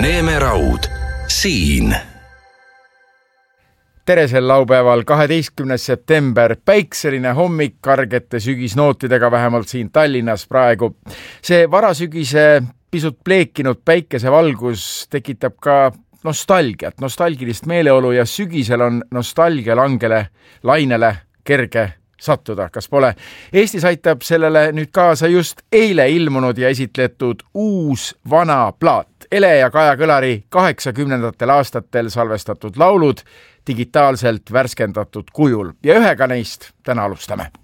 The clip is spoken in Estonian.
Neeme Raud, siin. Tere sel laupäeval, 12. september, päikseline hommik kargete sügisnootidega, vähemalt siin Tallinnas praegu. See varasügise pisut pleekinud päikesevalgus tekitab ka nostalgilist meeleolu ja sügisel on nostalgia langele lainele kerge sattuda, kas pole? Eestis aitab sellele nüüd kaasa just eile ilmunud ja esitletud uus vana plaat. Ele ja Kaja Kõlari 80. aastatel salvestatud laulud digitaalselt värskendatud kujul ja ühega neist täna alustame.